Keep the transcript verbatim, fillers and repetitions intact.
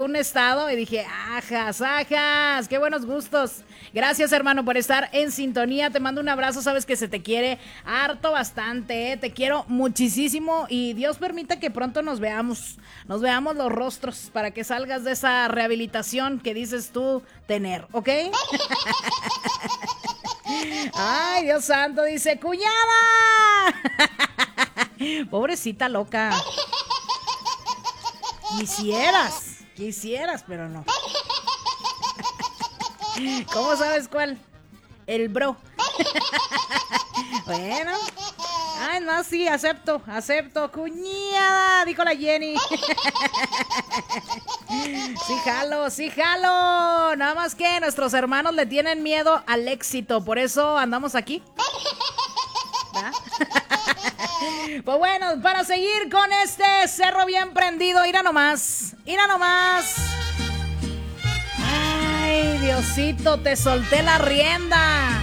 un estado y dije, ajas, ajas, qué buenos gustos. Gracias, hermano, por estar en sintonía. Te mando un abrazo, sabes que se te quiere harto bastante, ¿eh? Te quiero muchísimo y Dios permita que pronto nos veamos, nos veamos los rostros para que salgas de esa rehabilitación que dices tú tener, ¿ok? Ay, Dios santo, dice, cuñada. Pobrecita loca. Quisieras, quisieras, pero no. ¿Cómo sabes cuál? El bro. Bueno. Ay, no, sí, acepto, acepto. Cuñada, dijo la Jenny. Sí, jalo, sí, jalo. Nada más que nuestros hermanos le tienen miedo al éxito. Por eso andamos aquí. ¿verdad? Pues bueno, para seguir con este cerro bien prendido, ira nomás, ira nomás. Ay, Diosito, te solté la rienda.